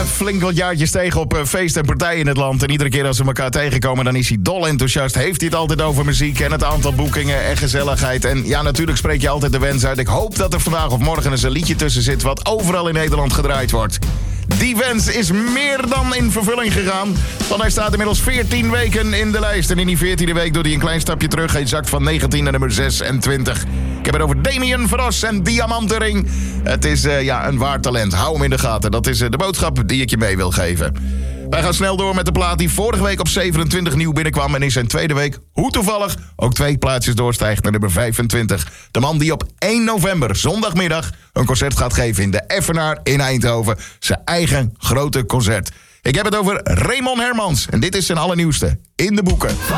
flink wat jaartjes tegen op feesten en partijen in het land. En iedere keer als we elkaar tegenkomen, dan is hij dol enthousiast. Heeft hij het altijd over muziek en het aantal boekingen en gezelligheid. En ja, natuurlijk spreek je altijd de wens uit. Ik hoop dat er vandaag of morgen eens een liedje tussen zit wat overal in Nederland gedraaid wordt. Die wens is meer dan in vervulling gegaan. Want hij staat inmiddels 14 weken in de lijst. En in die 14e week doet hij een klein stapje terug. Hij zakt van 19 naar nummer 26. Ik heb het over Damien Vros en Diamantenring. Het is een waar talent. Hou hem in de gaten. Dat is de boodschap die ik je mee wil geven. Wij gaan snel door met de plaat die vorige week op 27 nieuw binnenkwam. En in zijn tweede week, hoe toevallig, ook 2 plaatsjes doorstijgt naar nummer 25. De man die op 1 november, zondagmiddag, een concert gaat geven in de Effenaar in Eindhoven. Zijn eigen grote concert. Ik heb het over Raymond Hermans. En dit is zijn allernieuwste in de boeken.